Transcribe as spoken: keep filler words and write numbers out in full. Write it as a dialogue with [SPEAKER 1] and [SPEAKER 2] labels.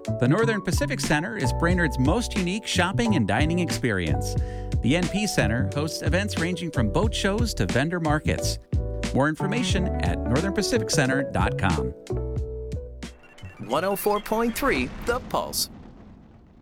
[SPEAKER 1] The Northern Pacific Center is Brainerd's most unique shopping and dining experience. The N P Center hosts events ranging from boat shows to vendor markets. More information at northern pacific center dot com.
[SPEAKER 2] one oh four point three The Pulse.